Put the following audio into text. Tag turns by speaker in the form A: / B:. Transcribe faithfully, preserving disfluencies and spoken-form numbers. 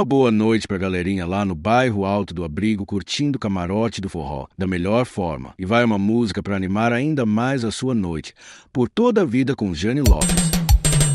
A: uma boa noite pra galerinha lá no bairro Alto do Abrigo, curtindo o camarote do forró, da melhor forma. E vai uma música pra animar ainda mais a sua noite. Por Toda a Vida com Jane Lopes.